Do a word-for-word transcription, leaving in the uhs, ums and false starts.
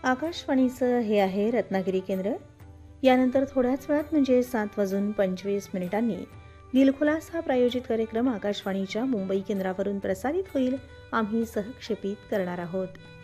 आकाशवाणीचं हे आहे रत्नागिरी केंद्र. यानंतर थोड्याच वेळात म्हणजे सात वाजून पंचवीस मिनिटांनी दिलखुलास हा प्रायोजित कार्यक्रम आकाशवाणीच्या मुंबई केंद्रावरून प्रसारित होईल. आम्ही सहक्षेपित करणार आहोत.